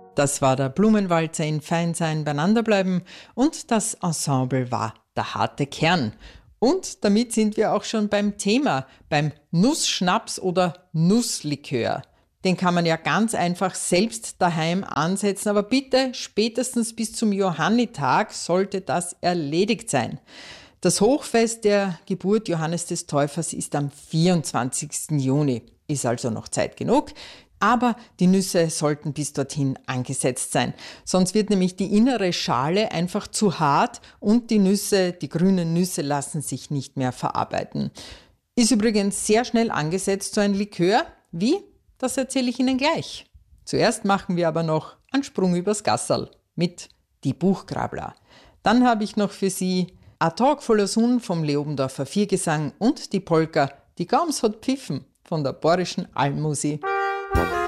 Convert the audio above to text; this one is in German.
Das war der Blumenwalzer in Feinsein beieinanderbleiben und das Ensemble war der harte Kern. Und damit sind wir auch schon beim Thema, beim Nussschnaps oder Nusslikör. Den kann man ja ganz einfach selbst daheim ansetzen, aber bitte spätestens bis zum Johannitag sollte das erledigt sein. Das Hochfest der Geburt Johannes des Täufers ist am 24. Juni, ist also noch Zeit genug. Aber die Nüsse sollten bis dorthin angesetzt sein. Sonst wird nämlich die innere Schale einfach zu hart und die grünen Nüsse lassen sich nicht mehr verarbeiten. Ist übrigens sehr schnell angesetzt, so ein Likör. Wie? Das erzähle ich Ihnen gleich. Zuerst machen wir aber noch einen Sprung übers Gasserl mit Die Buchgrabler. Dann habe ich noch für Sie A Tag voller Sonn vom Leobendorfer Viergesang und die Polka Die Gams hat pfiffen von der Bayerischen Almmusi.